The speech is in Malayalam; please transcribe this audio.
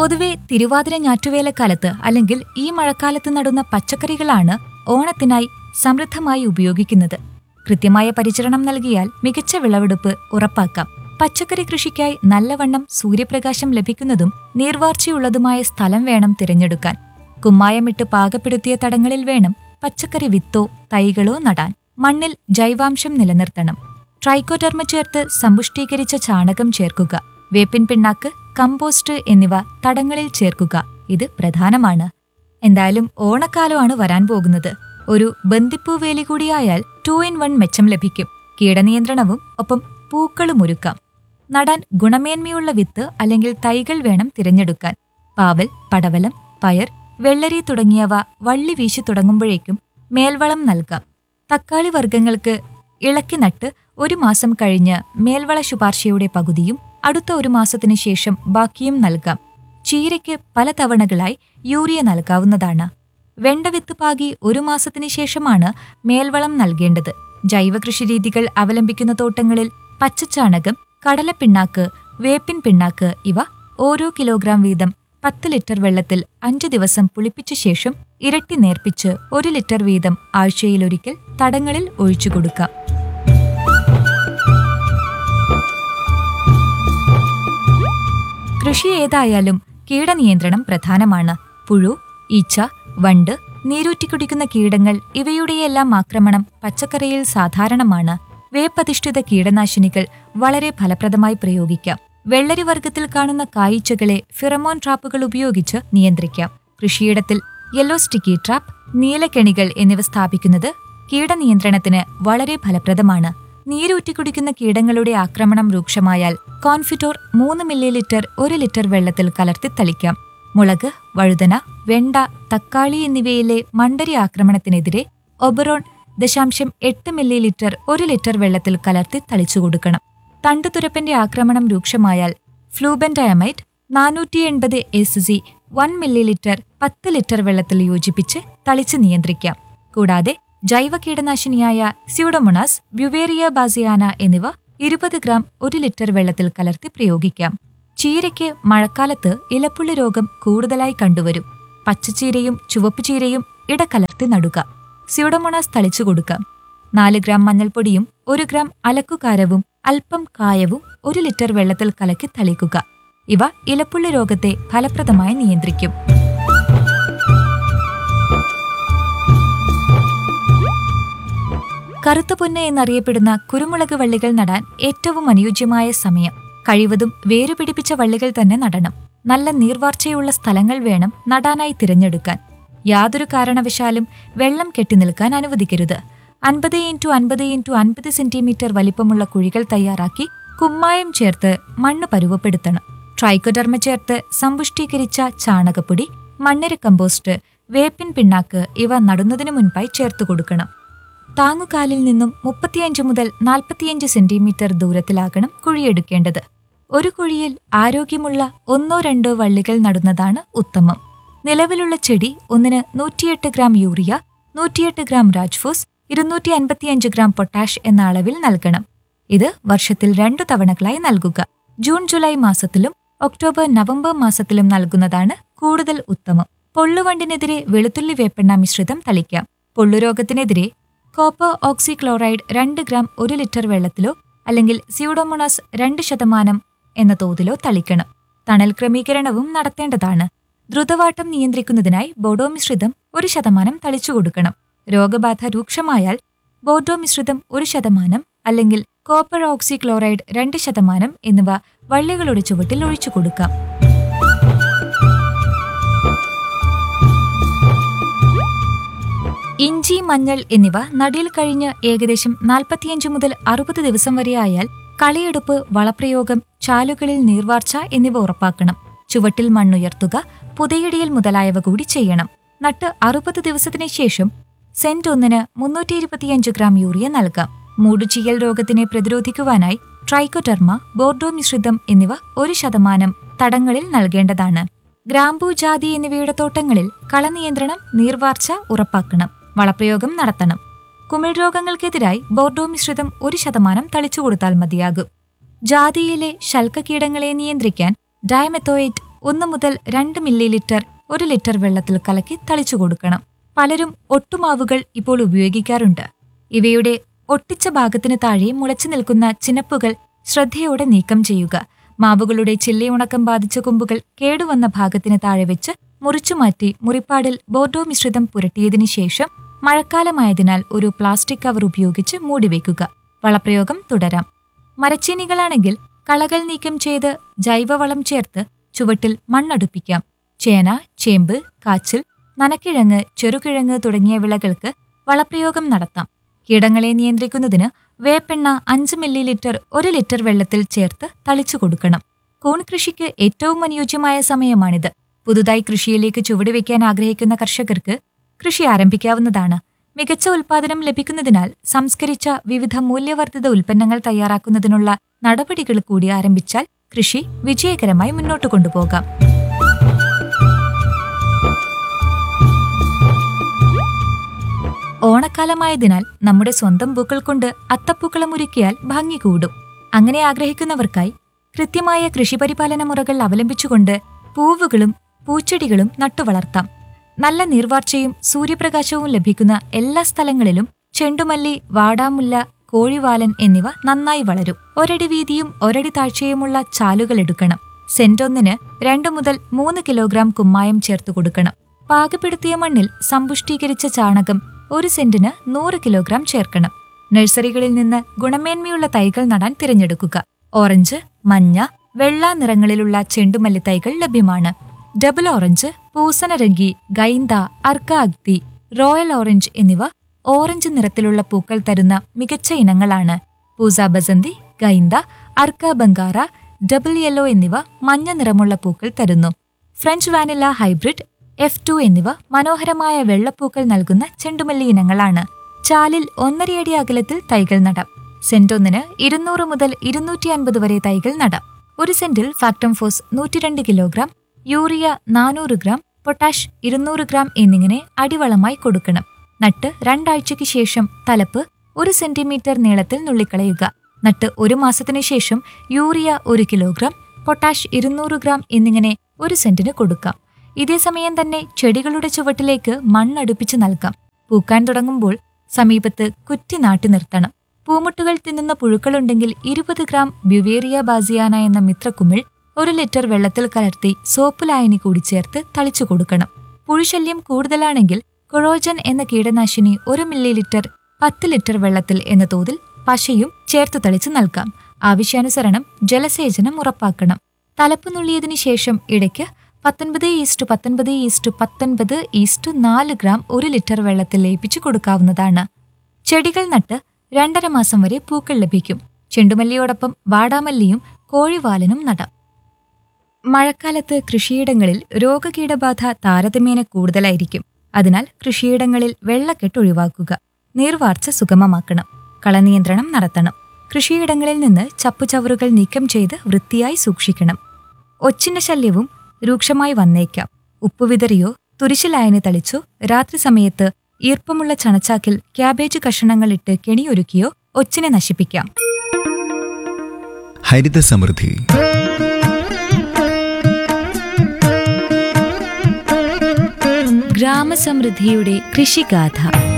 പൊതുവെ തിരുവാതിര ഞാറ്റുവേലക്കാലത്ത് അല്ലെങ്കിൽ ഈ മഴക്കാലത്ത് നടുന്ന പച്ചക്കറികളാണ് ഓണത്തിനായി സമൃദ്ധമായി ഉപയോഗിക്കുന്നത്. കൃത്യമായ പരിചരണം നൽകിയാൽ മികച്ച വിളവെടുപ്പ് ഉറപ്പാക്കാം. പച്ചക്കറി കൃഷിക്കായി നല്ലവണ്ണം സൂര്യപ്രകാശം ലഭിക്കുന്നതും നീർവാർച്ചയുള്ളതുമായ സ്ഥലം വേണം തിരഞ്ഞെടുക്കാൻ. കുമ്മായമിട്ട് പാകപ്പെടുത്തിയ തടങ്ങളിൽ വേണം പച്ചക്കറി വിത്തോ തൈകളോ നടാൻ. മണ്ണിൽ ജൈവാംശം നിലനിർത്തണം. ട്രൈക്കോഡെർമ ചേർത്ത് സമ്പുഷ്ടീകരിച്ച ചാണകം ചേർക്കുക. വേപ്പിൻ പിണ്ണാക്ക്, കമ്പോസ്റ്റ് എന്നിവ തടങ്ങളിൽ ചേർക്കുക. ഇത് പ്രധാനമാണ്. എന്തായാലും ഓണക്കാലമാണ് വരാൻ പോകുന്നത്. ഒരു ബന്ദിപ്പൂവേലി കൂടിയായാൽ 2-in-1 മെച്ചം ലഭിക്കും. കീടനിയന്ത്രണവും ഒപ്പം പൂക്കളും ഒരുക്കാം. നടാൻ ഗുണമേന്മയുള്ള വിത്ത് അല്ലെങ്കിൽ തൈകൾ വേണം തിരഞ്ഞെടുക്കാൻ. പാവൽ, പടവലം, പയർ, വെള്ളരി തുടങ്ങിയവ വള്ളി വീശി തുടങ്ങുമ്പോഴേക്കും മേൽവളം നൽകാം. തക്കാളി വർഗ്ഗങ്ങൾക്ക് ഇളക്കി നട്ട് 1 മാസം കഴിഞ്ഞ് മേൽവള ശുപാർശയുടെ പകുതിയും അടുത്ത 1 മാസത്തിനു ശേഷം ബാക്കിയും നൽകാം. ചീരയ്ക്ക് പല തവണകളായി യൂറിയ നൽകാവുന്നതാണ്. വെണ്ടവിത്ത് പാകി 1 മാസത്തിനു ശേഷമാണ് മേൽവളം നൽകേണ്ടത്. ജൈവ കൃഷിരീതികൾ അവലംബിക്കുന്ന തോട്ടങ്ങളിൽ പച്ചച്ചാണകം, കടലപ്പിണ്ണാക്ക്, വേപ്പിൻ പിണ്ണാക്ക് ഇവ ഓരോ കിലോഗ്രാം വീതം 10 ലിറ്റർ വെള്ളത്തിൽ 5 ദിവസം പുളിപ്പിച്ച ശേഷം ഇരട്ടി നേർപ്പിച്ച് 1 ലിറ്റർ വീതം ആഴ്ചയിലൊരിക്കൽ തടങ്ങളിൽ ഒഴിച്ചുകൊടുക്കാം. കൃഷി ഏതായാലും കീടനിയന്ത്രണം പ്രധാനമാണ്. പുഴു, ഈച്ച, വണ്ട്, നീരൂറ്റിക്കുടിക്കുന്ന കീടങ്ങൾ ഇവയുടെയെല്ലാം ആക്രമണം പച്ചക്കറിയിൽ സാധാരണമാണ്. വേപ്പധിഷ്ഠിത കീടനാശിനികൾ വളരെ ഫലപ്രദമായി പ്രയോഗിക്കാം. വെള്ളരി വർഗ്ഗത്തിൽ കാണുന്ന കായ്ച്ചകളെ ഫിറമോൺ ട്രാപ്പുകൾ ഉപയോഗിച്ച് നിയന്ത്രിക്കാം. കൃഷിയിടത്തിൽ യെല്ലോ സ്റ്റിക്കി ട്രാപ്പ്, നീലക്കെണികൾ എന്നിവ സ്ഥാപിക്കുന്നത് കീടനിയന്ത്രണത്തിന് വളരെ ഫലപ്രദമാണ്. നീരൂറ്റിക്കുടിക്കുന്ന കീടങ്ങളുടെ ആക്രമണം രൂക്ഷമായാൽ കോൺഫിറ്റോർ 3 മില്ലി 1 ലിറ്റർ വെള്ളത്തിൽ കലർത്തി തളിക്കാം. മുളക്, വഴുതന, വെണ്ട, തക്കാളി എന്നിവയിലെ മണ്ടരി ആക്രമണത്തിനെതിരെ ഒബറോൺ 0.8 മില്ലി 1 ലിറ്റർ വെള്ളത്തിൽ കലർത്തി തളിച്ചു കൊടുക്കണം. തണ്ടുതുരപ്പന്റെ ആക്രമണം രൂക്ഷമായാൽ ഫ്ലൂബെൻഡയമൈഡ് 480 SC 1 മില്ലി 10 ലിറ്റർ വെള്ളത്തിൽ യോജിപ്പിച്ച് തളിച്ച് നിയന്ത്രിക്കാം. കൂടാതെ ജൈവ കീടനാശിനിയായ സ്യൂഡോമോണാസ്, ബ്യുവേറിയ ബാസിയാന എന്നിവ 20 ഗ്രാം 1 ലിറ്റർ വെള്ളത്തിൽ കലർത്തി പ്രയോഗിക്കാം. ചീരയ്ക്ക് മഴക്കാലത്ത് ഇലപ്പുള്ളി രോഗം കൂടുതലായി കണ്ടുവരും. പച്ചച്ചീരയും ചുവപ്പുചീരയും ഇടകലർത്തി നടുക. സ്യൂഡോമോണാസ് തളിച്ചു കൊടുക്കാം. 4 ഗ്രാം മഞ്ഞൾപ്പൊടിയും 1 ഗ്രാം അലക്കുകാരവും അല്പം കായവും 1 ലിറ്റർ വെള്ളത്തിൽ കലക്കി തളിക്കുക. ഇവ ഇലപ്പുള്ളി രോഗത്തെ ഫലപ്രദമായി നിയന്ത്രിക്കും. കറുത്ത പൊന്ന് എന്നറിയപ്പെടുന്ന കുരുമുളക് വള്ളികൾ നടാൻ ഏറ്റവും അനുയോജ്യമായ സമയം. കഴിവതും വേരുപിടിപ്പിച്ച വള്ളികൾ തന്നെ നടണം. നല്ല നീർവാർച്ചയുള്ള സ്ഥലങ്ങൾ വേണം നടാനായി തിരഞ്ഞെടുക്കാൻ. യാതൊരു കാരണവശാലും വെള്ളം കെട്ടിനിൽക്കാൻ അനുവദിക്കരുത്. 50x50x50 സെന്റിമീറ്റർ വലിപ്പമുള്ള കുഴികൾ തയ്യാറാക്കി കുമ്മായം ചേർത്ത് മണ്ണ് പരുവപ്പെടുത്തണം. ട്രൈക്കോഡെർമ ചേർത്ത് സമ്പുഷ്ടീകരിച്ച ചാണകപ്പൊടി, മണ്ണിര കമ്പോസ്റ്റ്, വേപ്പിൻ പിണ്ണാക്ക് ഇവ നടുന്നതിനു മുൻപായി ചേർത്ത് കൊടുക്കണം. താങ്ങുകാലിൽ നിന്നും 35 മുതൽ 45 സെന്റിമീറ്റർ ദൂരത്തിലാകണം കുഴിയെടുക്കേണ്ടത്. ഒരു കുഴിയിൽ ആരോഗ്യമുള്ള 1-2 വള്ളികൾ നടുന്നതാണ് ഉത്തമം. നിലവിലുള്ള ചെടി ഒന്നിന് 108 gram urea, 108 gram Rajphos, 255 gram potash എന്ന അളവിൽ നൽകണം. ഇത് വർഷത്തിൽ 2 തവണകളായി നൽകുക. ജൂൺ ജൂലൈ മാസത്തിലും ഒക്ടോബർ നവംബർ മാസത്തിലും നൽകുന്നതാണ് കൂടുതൽ ഉത്തമം. പൊള്ളുവണ്ടിനെതിരെ വെളുത്തുള്ളി വേപ്പെണ്ണ മിശ്രിതം തളിക്കാം. പൊള്ളുരോഗത്തിനെതിരെ കോപ്പർ ഓക്സിക്ലോറൈഡ് 2 ഗ്രാം 1 ലിറ്റർ വെള്ളത്തിലോ അല്ലെങ്കിൽ സ്യൂഡോമോണാസ് 2% എന്ന തോതിലോ തളിക്കണം. തണൽ ക്രമീകരണവും നടത്തേണ്ടതാണ്. ദ്രുതവാട്ടം നിയന്ത്രിക്കുന്നതിനായി ബോഡോ മിശ്രിതം 1% തളിച്ചു കൊടുക്കണം. രോഗബാധ രൂക്ഷമായാൽ ബോഡോ മിശ്രിതം 1% അല്ലെങ്കിൽ കോപ്പർ ഓക്സിക്ലോറൈഡ് 2% എന്നിവ വള്ളികളുടെ ചുവട്ടിൽ ഒഴിച്ചു കൊടുക്കാം. ഇഞ്ചി, മഞ്ഞൾ എന്നിവ നടിയിൽ കഴിഞ്ഞ് ഏകദേശം 45 മുതൽ 60 ദിവസം വരെ ആയാൽ കളയെടുപ്പ്, വളപ്രയോഗം, ചാലുകളിൽ നീർവാർച്ച എന്നിവ ഉറപ്പാക്കണം. ചുവട്ടിൽ മണ്ണുയർത്തുക, പുതയിടിയൽ മുതലായവ കൂടി ചെയ്യണം. നട്ട് 60 ദിവസത്തിനു ശേഷം സെന്റ് 1-ന് 325 ഗ്രാം യൂറിയ നൽകാം. മൂടുചീയൽ രോഗത്തിനെ പ്രതിരോധിക്കുവാനായി ട്രൈക്കോഡെർമ, ബോർഡോ മിശ്രിതം എന്നിവ 1% തടങ്ങളിൽ നൽകേണ്ടതാണ്. ഗ്രാമ്പൂ, ജാതി എന്നിവയുടെ തോട്ടങ്ങളിൽ കളനിയന്ത്രണം, നീർവാർച്ച ഉറപ്പാക്കണം. വളപ്രയോഗം നടത്തണം. കുമിൾ രോഗങ്ങൾക്കെതിരായി ബോർഡോ മിശ്രിതം 1% തളിച്ചു കൊടുത്താൽ മതിയാകും. ജാതിയിലെ ശൽക്കകീടങ്ങളെ നിയന്ത്രിക്കാൻ ഡയമത്തോയേറ്റ് 1 മുതൽ 2 മില്ലി ലിറ്റർ 1 ലിറ്റർ വെള്ളത്തിൽ കലക്കി തളിച്ചു കൊടുക്കണം. പലരും ഒട്ടുമാവുകൾ ഇപ്പോൾ ഉപയോഗിക്കാറുണ്ട്. ഇവയുടെ ഒട്ടിച്ച ഭാഗത്തിന് താഴെ മുളച്ചു നിൽക്കുന്ന ചിനപ്പുകൾ ശ്രദ്ധയോടെ നീക്കം ചെയ്യുക. മാവുകളുടെ ചില്ലയുണക്കം ബാധിച്ച കൊമ്പുകൾ കേടുവന്ന ഭാഗത്തിന് താഴെ വെച്ച് മുറിച്ചുമാറ്റി മുറിപ്പാടിൽ ബോർഡോ മിശ്രിതം പുരട്ടിയതിനു ശേഷം മഴക്കാലമായതിനാൽ ഒരു പ്ലാസ്റ്റിക് കവർ ഉപയോഗിച്ച് മൂടിവെക്കുക. വളപ്രയോഗം തുടരാം. മരച്ചീനികളാണെങ്കിൽ കളകൾ നീക്കം ചെയ്ത് ജൈവവളം ചേർത്ത് ചുവട്ടിൽ മണ്ണടുപ്പിക്കാം. ചേന, ചേമ്പ്, കാച്ചിൽ, നനക്കിഴങ്ങ്, ചെറുകിഴങ്ങ് തുടങ്ങിയ വിളകൾക്ക് വളപ്രയോഗം നടത്താം. കീടങ്ങളെ നിയന്ത്രിക്കുന്നതിന് വേപ്പെണ്ണ 5 മില്ലി ലിറ്റർ 1 ലിറ്റർ വെള്ളത്തിൽ ചേർത്ത് തളിച്ചു കൊടുക്കണം. കൂൺ കൃഷിക്ക് ഏറ്റവും അനുയോജ്യമായ സമയമാണിത്. പുതുതായി കൃഷിയിലേക്ക് ചുവടുവെക്കാൻ ആഗ്രഹിക്കുന്ന കർഷകർക്ക് കൃഷി ആരംഭിക്കാവുന്നതാണ്. മികച്ച ഉൽപാദനം ലഭിക്കുന്നതിനാൽ സംസ്കരിച്ച വിവിധ മൂല്യവർദ്ധിത ഉൽപ്പന്നങ്ങൾ തയ്യാറാക്കുന്നതിനുള്ള നടപടികൾ കൂടി ആരംഭിച്ചാൽ കൃഷി വിജയകരമായി മുന്നോട്ട് കൊണ്ടുപോകാം. ഓണക്കാലമായതിനാൽ നമ്മുടെ സ്വന്തം പൂക്കൾ കൊണ്ട് അത്തപ്പൂക്കളം ഒരുക്കിയാൽ ഭംഗി കൂടും. അങ്ങനെ ആഗ്രഹിക്കുന്നവർക്കായി കൃത്യമായ കൃഷിപരിപാലന മുറകൾ അവലംബിച്ചുകൊണ്ട് പൂവുകളും പൂച്ചെടികളും നട്ടുവളർത്താം. നല്ല നീർവാർച്ചയും സൂര്യപ്രകാശവും ലഭിക്കുന്ന എല്ലാ സ്ഥലങ്ങളിലും ചെണ്ടുമല്ലി, വാടാമുല്ല, കോഴിവാലൻ എന്നിവ നന്നായി വളരും. ഒരടി വീതിയും ഒരടി താഴ്ചയുമുള്ള ചാലുകൾ എടുക്കണം. സെന്റൊന്നിന് 2 മുതൽ 3 കിലോഗ്രാം കുമ്മായം ചേർത്ത് കൊടുക്കണം. പാകപ്പെടുത്തിയ മണ്ണിൽ സമ്പുഷ്ടീകരിച്ച ചാണകം 1 സെന്റിന് 100 കിലോഗ്രാം ചേർക്കണം. നഴ്സറികളിൽ നിന്ന് ഗുണമേന്മയുള്ള തൈകൾ നടാൻ തിരഞ്ഞെടുക്കുക. ഓറഞ്ച്, മഞ്ഞ, വെള്ള നിറങ്ങളിലുള്ള ചെണ്ടുമല്ലി തൈകൾ ലഭ്യമാണ്. Double orange, പൂസനരംഗി, Gainda, Arka അഗ്തി, royal orange എന്നിവ ഓറഞ്ച് നിറത്തിലുള്ള പൂക്കൾ തരുന്ന മികച്ച ഇനങ്ങളാണ്. പൂസ ബസന്തി, ഗൈന്ത, അർക്ക ബംഗാറ, ഡബിൾ യെല്ലോ എന്നിവ മഞ്ഞ നിറമുള്ള പൂക്കൾ തരുന്നു. ഫ്രഞ്ച് വാനില ഹൈബ്രിഡ്, F2 എന്നിവ മനോഹരമായ വെള്ളപ്പൂക്കൾ നൽകുന്ന ചെണ്ടുമല്ലി ഇനങ്ങളാണ്. ചാലിൽ 1.5 അടി അകലത്തിൽ തൈകൾ നടാം. സെന്റൊന്നിന് 200 മുതൽ 250 വരെ തൈകൾ നടാം. 1 സെന്റിൽ Factamfos 102 kilogram, urea 400 gram, potash 200 gram എന്നിങ്ങനെ അടിവളമായി കൊടുക്കണം. നട്ട് 2 ആഴ്ചയ്ക്ക് ശേഷം തലപ്പ് 1 സെന്റിമീറ്റർ നീളത്തിൽ നുള്ളിക്കളയുക. നട്ട് 1 മാസത്തിനു ശേഷം യൂറിയ 1 കിലോഗ്രാം, പൊട്ടാഷ് 200 ഗ്രാം എന്നിങ്ങനെ 1 സെന്റിന് കൊടുക്കാം. ഇതേസമയം തന്നെ ചെടികളുടെ ചുവട്ടിലേക്ക് മണ്ണടുപ്പിച്ച് നൽകാം. പൂക്കാൻ തുടങ്ങുമ്പോൾ സമീപത്ത് കുറ്റി നാട്ടി നിർത്തണം. പൂമുട്ടുകൾ തിന്നുന്ന പുഴുക്കളുണ്ടെങ്കിൽ 20 ഗ്രാം ബ്യുവേറിയ ബാസിയാന എന്ന മിത്രക്കുമിൾ 1 ലിറ്റർ വെള്ളത്തിൽ കലർത്തി സോപ്പ് ലായനി കൂടി ചേർത്ത് തളിച്ചു കൊടുക്കണം. പുഴുശല്യം കൂടുതലാണെങ്കിൽ കൊറോജൻ എന്ന കീടനാശിനി 1 മില്ലി ലിറ്റർ 10 ലിറ്റർ വെള്ളത്തിൽ എന്ന തോതിൽ പശയും ചേർത്ത് തളിച്ച് നൽകാം. ആവശ്യാനുസരണം ജലസേചനം ഉറപ്പാക്കണം. തലപ്പ് നുള്ളിയതിനു ശേഷം ഇടയ്ക്ക് 19:19:19:4 ഗ്രാം 1 ലിറ്റർ വെള്ളത്തിൽ ലയിപ്പിച്ചു കൊടുക്കാവുന്നതാണ്. ചെടികൾ നട്ട് 2.5 മാസം വരെ പൂക്കൾ ലഭിക്കും. ചെണ്ടുമല്ലിയോടൊപ്പം വാടാമല്ലിയും കോഴിവാലനും നടാം. മഴക്കാലത്ത് കൃഷിയിടങ്ങളിൽ രോഗകീടബാധ താരതമ്യേന കൂടുതലായിരിക്കും. അതിനാൽ കൃഷിയിടങ്ങളിൽ വെള്ളക്കെട്ട് ഒഴിവാക്കുക. നീർവാർച്ച സുഗമമാക്കണം. കളനിയന്ത്രണം നടത്തണം. കൃഷിയിടങ്ങളിൽ നിന്ന് ചപ്പുചവറുകൾ നീക്കം ചെയ്ത് വൃത്തിയായി സൂക്ഷിക്കണം. ഒച്ചിന്റെ ശല്യവും രൂക്ഷമായി വന്നേക്കാം. ഉപ്പുവിതറിയോ തുരിശിലായനി തളിച്ചോ രാത്രി സമയത്ത് ഈർപ്പമുള്ള ചണച്ചാക്കിൽ ക്യാബേജ് കഷണങ്ങളിട്ട് കെണിയൊരുക്കിയോ ഒച്ചിനെ നശിപ്പിക്കാം. ഹരിത സമൃദ്ധി. ഗ്രാമസമൃദ്ധിയുടെ കൃഷിഗാഥ.